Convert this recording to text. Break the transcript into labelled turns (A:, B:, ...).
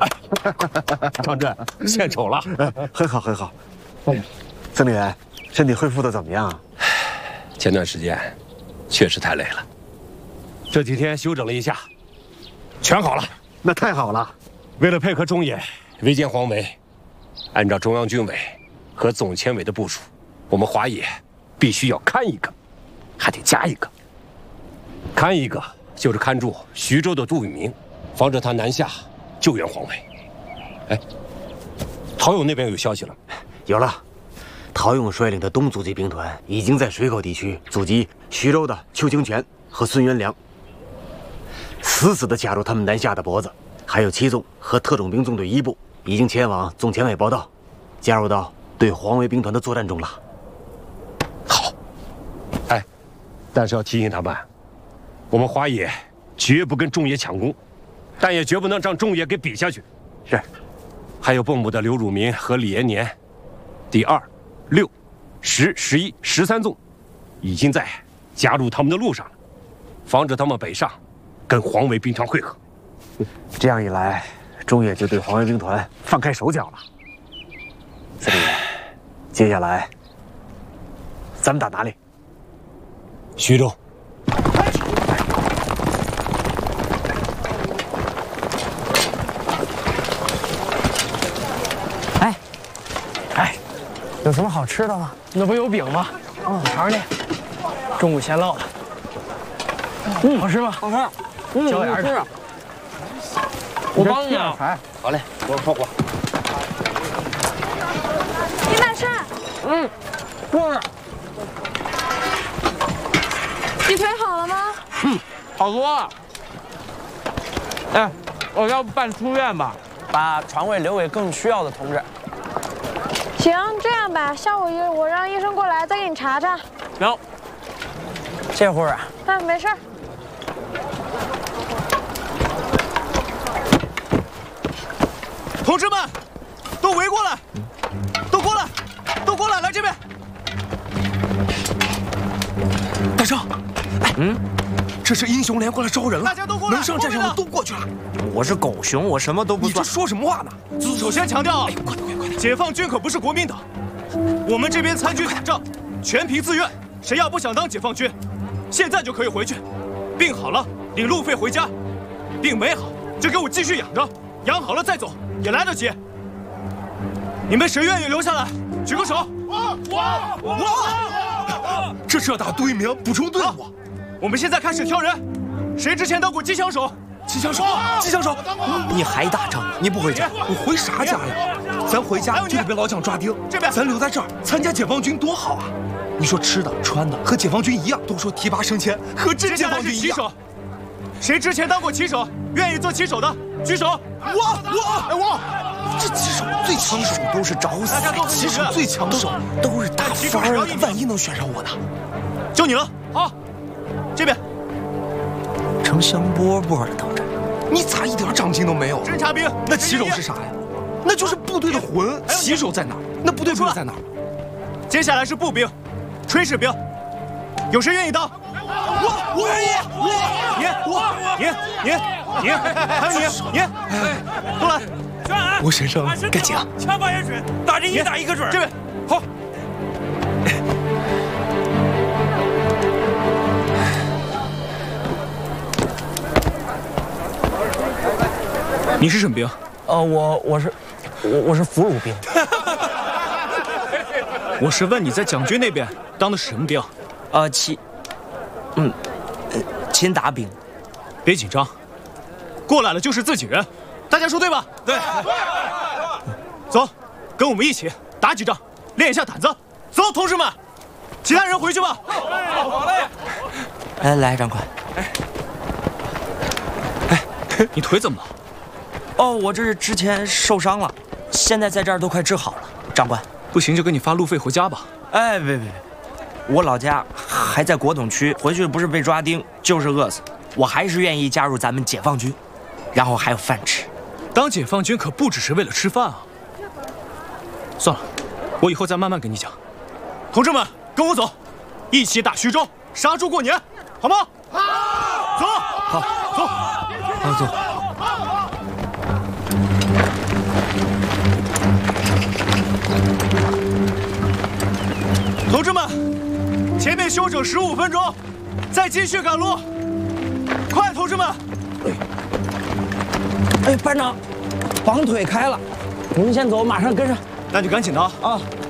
A: 张震献丑了，
B: 很好很好。哎，司令员，身体恢复的怎么样啊？
A: 前段时间确实太累了，这几天休整了一下，全好了。
B: 那太好了。
A: 为了配合中野围歼黄维，按照中央军委和总前委的部署，我们华野必须要看一个，还得加一个。看一个就是看住徐州的杜聿明，防止他南下救援黄维。哎，陶勇那边有消息了？
B: 有了，陶勇率领的东阻击兵团已经在水口地区阻击徐州的邱清泉和孙元良，死死地卡住他们南下的脖子。还有七纵和特种兵纵队一部已经前往总前委报道，加入到对黄维兵团的作战中了。
A: 好，哎，但是要提醒他们，我们华野绝不跟中野抢功，但也绝不能让中野给比下去。
B: 是，
A: 还有蚌埠的刘汝民和李延年，第2、6、10、11、13纵已经在加入他们的路上了，防止他们北上跟黄维兵团会合。
B: 这样一来，中野就对黄维兵团放开手脚了。司令员，接下来咱们打哪里？
A: 徐州。
C: 哎，有什么好吃的吗？那不有饼吗？你尝尝这，中午现烙的。好吃吗？好吃。椒盐的。我帮你啊。
A: 好嘞，我放火。
D: 李满山。
C: 是。
D: 鸡腿好了吗？
C: 好多了。哎，我要不办出院吧，把床位留给更需要的同志。
D: 行，这样吧，下午我让医生过来再给你查查。
C: 行。谢谢护士。
D: 没事。
E: 同志们，都围过来，都过来，都过来，来这边。大圣，哎，这是英雄连过来招人了，大家都过来，能上战场的都过去了。
C: 我是狗熊，我什么都不算。
E: 你这说什么话呢？首先强调啊，快点！解放军可不是国民党，我们这边参军打仗，全凭自愿。谁要不想当解放军，现在就可以回去，病好了领路费回家，病没好就给我继续养着，养好了再走也来得及。你们谁愿意留下来？举个手！我！这是要打杜聿明补充队伍。我们现在开始挑人，谁之前当过机枪手？机枪手！
F: 你还打仗？你不回家？我回啥家呀？咱回家就得被老蒋抓丁。
E: 这边，
F: 咱留在这儿参加解放军多好啊！你说吃的穿的和解放军一样，都说提拔升迁和真解放军一样。
E: 谁之前当过骑手，愿意做骑手的举手。我。
F: 这骑手最抢手都是找死，骑手最抢手都是大翻儿的，万一能选上我呢？
E: 就你了。好，这边。
F: 成香饽饽了都这，你咋一点长进都没有？
E: 侦察兵。
F: 那骑手是啥呀？那就是部队的魂。骑手在哪儿？那部队部在哪儿？
E: 接下来是步兵、炊事兵，有谁愿意当？我愿意。你，还有你，都来。
F: 我身上干净，
E: 枪法也准，打人一打一个准。这边好。你是什么兵？
C: 我是俘虏兵。
E: 我是问你在蒋军那边当的是什么兵？
C: 勤达兵。
E: 别紧张，过来了就是自己人，大家说对吧？对。走，跟我们一起打几仗，练一下胆子。走，同志们，其他人回去吧。好嘞。
C: 来，长官。
E: 你腿怎么了？
C: 我这是之前受伤了，现在在这儿都快治好了。长官，
E: 不行就给你发路费回家吧。
C: 别，我老家还在国统区，回去不是被抓丁就是饿死。我还是愿意加入咱们解放军，然后还有饭吃。
E: 当解放军可不只是为了吃饭啊。算了，我以后再慢慢跟你讲。同志们，跟我走，一起打徐州，杀猪过年，好吗？好。走。 同志们，前面休整15分钟，再继续赶路。快，同志们！
C: 哎，班长，绑腿开了，您先走，马上跟上。
E: 那就赶紧的啊！
C: 啊。